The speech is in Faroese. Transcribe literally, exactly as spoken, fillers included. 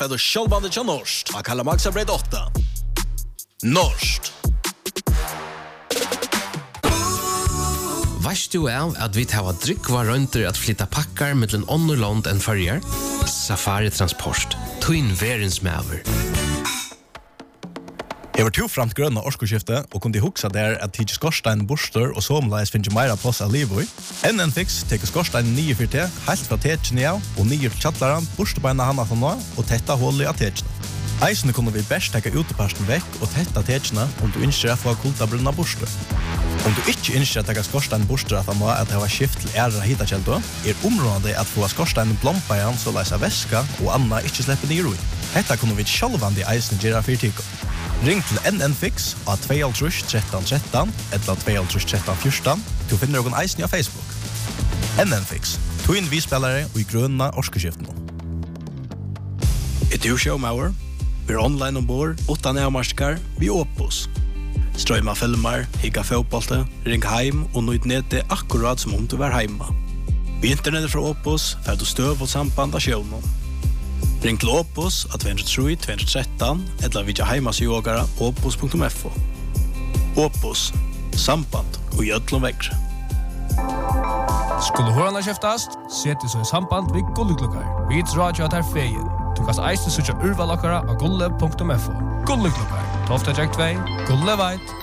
eller sjølvande til Norsk av Kalle Maxa Breit åtta. Norsk. Vast du av at vi tar drikva rønter at flytta pakkar mellom ånderland enn farger? Safari Transport. Twin Verens Maver. Jeg var to framt grønne årskoskifte, og kunne huksa der at tidsi skorstein borster og somleis finnes meira plass av livet. N N Fix teker skorstein nye for te, helt fra tetjen av, og nye til tjattlaran, borstebeina hana fra nå, og tetta hullet av tetjene. Eisene kunne vi best teka uteparsten vekk og tetta tetjene om du innskjer å få kulta brunna borster. Om du ikke innskjer å teka skorstein borster at han må at det var skift til ære hitakjeldo, er området at få skorstein blompa igjen så leis av væska og anna ikke slipper nye roi. Hetta kunne vi sjálvandi eisene gjøre for tiko. Ring til N N Fix av två tre tre tre tre eller två tre tre tre fjorton til å finne noen eisen av Facebook. N N Fix, twin vi-spillere og i grønne årskeskiften. Et u-show-mauer, vi er online ombord, utan nærmarskar, vi er Opus. Strøyma filmer, higga fotbollte, ring heim og nøyd nede akkurat som om du var heima. Vi internettet fra Opus, fer du støv og samband av sjøvnen. Ring til Opus av två tre tre två tre tre eller vidja heimasjogara opus punktum f o. Opus, samband og jötlom vekre. Skulle hørna kjeftast, seti så i samband vid Gulluklukkar. Vi drar jo at her feien. Du kan eiste sutja urvalokkara av gulle punktum f o. Gulluklukkar, tolv tre två, gulle veit,